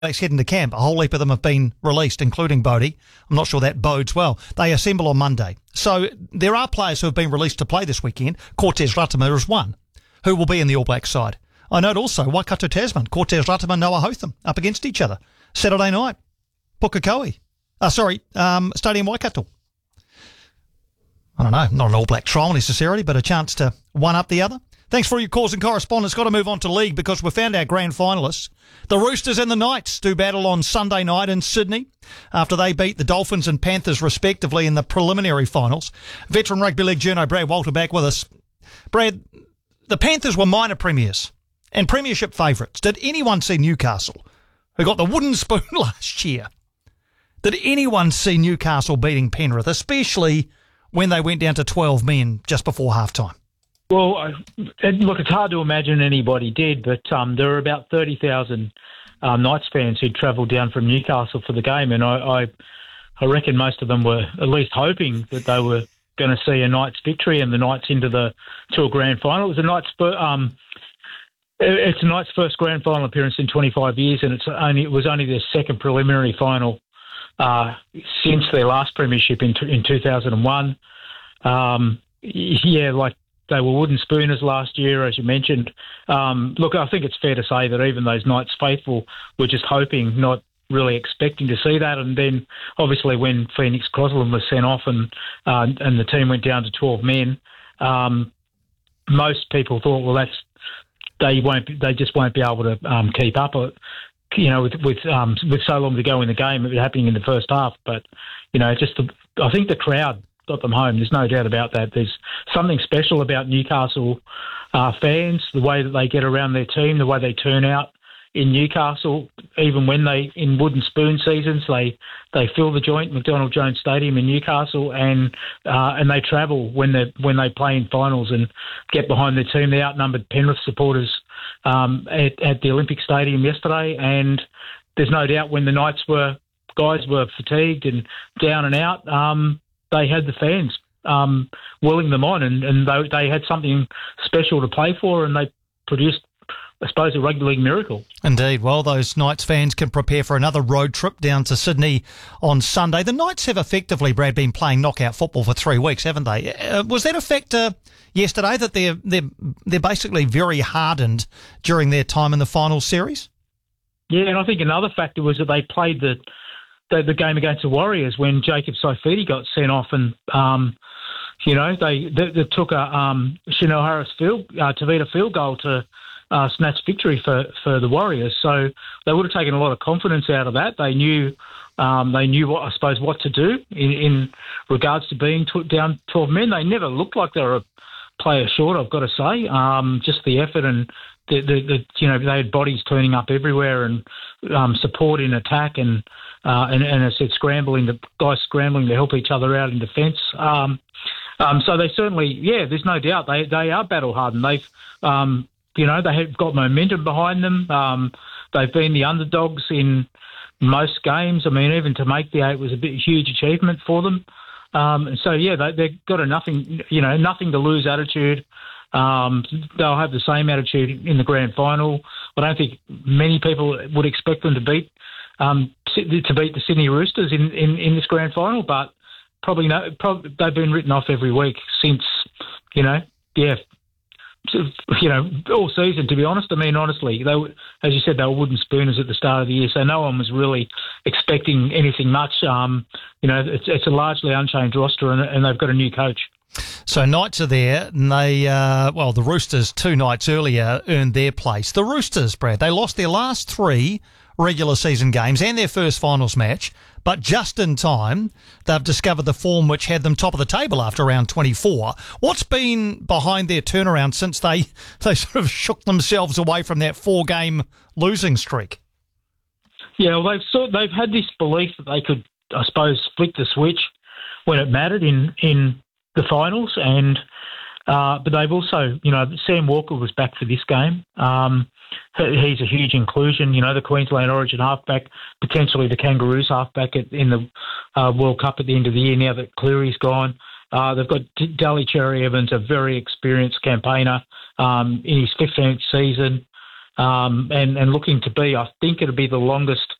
head into camp. A whole heap of them have been released, including Bodie. I'm not sure that bodes well. They assemble on Monday. So there are players who have been released to play this weekend. Cortez Rutama is one, who will be in the All Blacks side. I note also Waikato Tasman, Cortez Rutama, Noah Hotham up against each other. Saturday night, Pukekohe. Stadium Waikato. I don't know, not an All Black trial necessarily, but a chance to one up the other. Thanks for your calls and correspondence. Got to move on to league because we found our grand finalists. The Roosters and the Knights do battle on Sunday night in Sydney after they beat the Dolphins and Panthers respectively in the preliminary finals. Veteran rugby league journo Brad Walter back with us. Brad, the Panthers were minor premiers and premiership favourites. Did anyone see Newcastle, who got the wooden spoon last year? Did anyone see Newcastle beating Penrith, especially when they went down to 12 men just before halftime? Well, look, it's hard to imagine anybody did, but there were about 30,000 Knights fans who'd travelled down from Newcastle for the game, and I reckon most of them were at least hoping that they were going to see a Knights victory and the Knights to a grand final. It was a Knights' first grand final appearance in 25 years, and it was only their second preliminary final since their last premiership in 2001. They were wooden spooners last year, as you mentioned. Look, I think it's fair to say that even those Knights faithful were just hoping, not really expecting to see that. And then, obviously, when Phoenix Crosland was sent off and the team went down to 12 men, most people thought, well, they just won't be able to keep up. With so long to go in the game, it was happening in the first half. But I think the crowd got them home. There's no doubt about that. There's something special about Newcastle fans, the way that they get around their team, the way they turn out in Newcastle, even when in wooden spoon seasons, they fill the joint, McDonald Jones Stadium in Newcastle, and they travel when they play in finals and get behind their team. They outnumbered Penrith supporters at the Olympic Stadium yesterday, and there's no doubt when the Knights guys were fatigued and down and out, they had the fans willing them on, and they had something special to play for, and they produced, I suppose, a rugby league miracle. Indeed. Well, those Knights fans can prepare for another road trip down to Sydney on Sunday. The Knights have effectively, Brad, been playing knockout football for 3 weeks, haven't they? Was that a factor yesterday that they're basically very hardened during their time in the final series? Yeah, and I think another factor was that they played the game against the Warriors when Jacob Saifiti got sent off, and they took a Chanel Harris Tavita field goal to snatch victory for the Warriors. So they would have taken a lot of confidence out of that. They knew what to do in regards to being down 12 men. They never looked like they were a player short, I've got to say. Just the effort and they had bodies turning up everywhere and support in attack and as I said, the guys scrambling to help each other out in defence. So they certainly, there's no doubt they are battle hardened. They've they have got momentum behind them. They've been the underdogs in most games. I mean, even to make the 8 was a huge achievement for them. They've got a nothing to lose attitude. They'll have the same attitude in the grand final. I don't think many people would expect them to beat the Sydney Roosters in this grand final, but probably they've been written off every week since all season, to be honest. I mean, honestly, as you said, they were wooden spooners at the start of the year, so no one was really expecting anything much. It's a largely unchanged roster, and they've got a new coach. So Knights are there, and they, the Roosters 2 nights earlier earned their place. The Roosters, Brad, they lost their last 3 regular season games and their first finals match, but just in time, they've discovered the form which had them top of the table after round 24. What's been behind their turnaround since they sort of shook themselves away from that 4-game losing streak? Yeah, well, they've had this belief that they could, I suppose, flick the switch when it mattered in the finals, and but they've also, Sam Walker was back for this game. He's a huge inclusion, the Queensland Origin halfback, potentially the Kangaroos halfback in the World Cup at the end of the year now that Cleary's gone. They've got Daly Cherry Evans, a very experienced campaigner in his 15th season. and looking to be, I think it'll be the longest